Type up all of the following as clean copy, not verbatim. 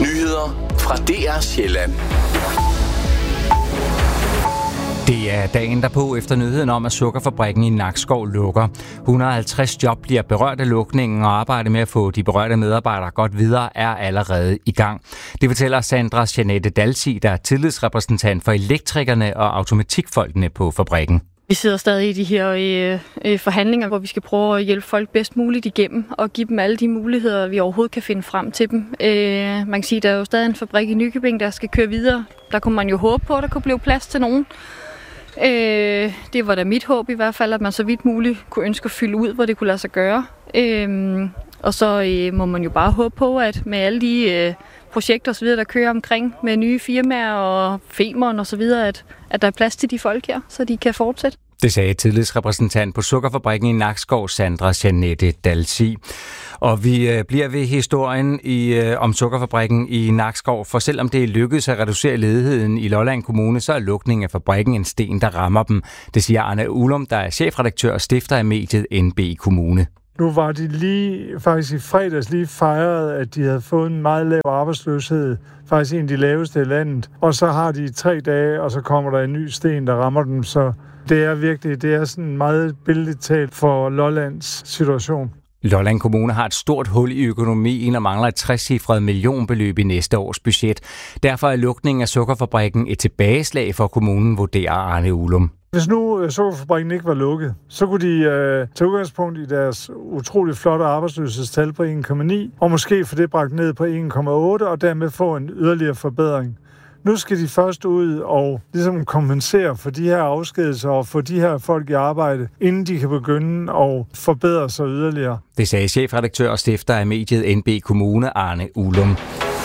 Nyheder fra DR Sjælland. Det er dagen derpå efter nyheden om, at sukkerfabrikken i Nakskov lukker. 150 job bliver berørt af lukningen, og arbejdet med at få de berørte medarbejdere godt videre er allerede i gang. Det fortæller Sandra Jeanette Dalsi, der er tillidsrepræsentant for elektrikerne og automatikfolkene på fabrikken. Vi sidder stadig i de her forhandlinger, hvor vi skal prøve at hjælpe folk bedst muligt igennem og give dem alle de muligheder, vi overhovedet kan finde frem til dem. Man kan sige, at der er jo stadig en fabrik i Nykøbing, der skal køre videre. Der kunne man jo håbe på, at der kunne blive plads til nogen. Det var da mit håb i hvert fald, at man så vidt muligt kunne ønske at fylde ud, hvor det kunne lade sig gøre. Og så må man jo bare håbe på, at med alle de projekter og så videre, der kører omkring med nye firmaer og Femern og så videre, at der er plads til de folk her, så de kan fortsætte. Det sagde tillidsrepræsentant på sukkerfabrikken i Nakskov, Sandra Jeanette Dalsi. Og vi bliver ved historien om sukkerfabrikken i Nakskov, for selvom det er lykkedes at reducere ledigheden i Lolland Kommune, så er lukningen af fabrikken en sten, der rammer dem. Det siger Arne Ullum, der er chefredaktør og stifter af mediet NB Kommune. Nu var de faktisk i fredags lige fejret, at de havde fået en meget lav arbejdsløshed, faktisk en af de laveste i landet. Og så har de 3 dage, og så kommer der en ny sten, der rammer dem. Så det er sådan meget billedligt talt for Lollands situation. Lolland Kommune har et stort hul i økonomien og mangler et 60-cifret millionbeløb i næste års budget. Derfor er lukningen af sukkerfabrikken et tilbageslag for kommunen, vurderer Arne Ullum. Hvis nu sukkerfabrikken ikke var lukket, så kunne de tage udgangspunkt i deres utroligt flotte arbejdsløshedstal på 1,9, og måske få det bragt ned på 1,8, og dermed få en yderligere forbedring. Nu skal de først ud og ligesom kompensere for de her afskedelser og få de her folk i arbejde, inden de kan begynde at forbedre sig yderligere. Det sagde chefredaktør og stifter af mediet NB Kommune, Arne Ullum.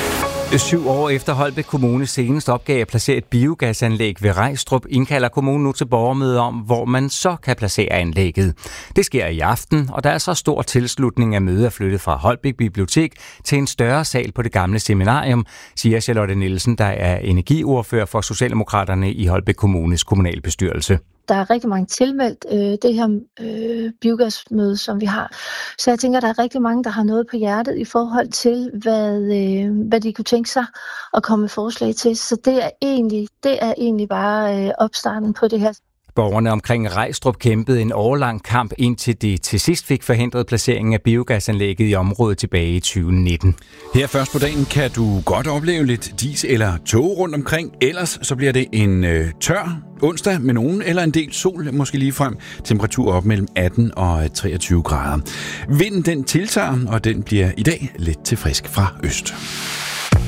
7 år efter Holbæk Kommune senest opgav at placere et biogasanlæg ved Rejstrup, indkalder kommunen nu til borgermøde om, hvor man så kan placere anlægget. Det sker i aften, og der er så stor tilslutning af mødet er flyttet fra Holbæk Bibliotek til en større sal på det gamle seminarium, siger Charlotte Nielsen, der er energiordfører for Socialdemokraterne i Holbæk Kommunes kommunalbestyrelse. Der er rigtig mange tilmeldt det her biogasmøde, som vi har. Så jeg tænker, der er rigtig mange, der har noget på hjertet i forhold til, hvad de kunne tænke sig at komme med forslag til. Så det er egentlig bare opstarten på det her. Borgerne omkring Rejstrup kæmpede en årelang kamp, indtil de til sidst fik forhindret placeringen af biogasanlægget i området tilbage i 2019. Her først på dagen kan du godt opleve lidt dis eller tåge rundt omkring. Ellers så bliver det en tør onsdag med nogen eller en del sol, måske lige frem. Temperatur op mellem 18 og 23 grader. Vinden den tiltager, og den bliver i dag lidt til frisk fra øst.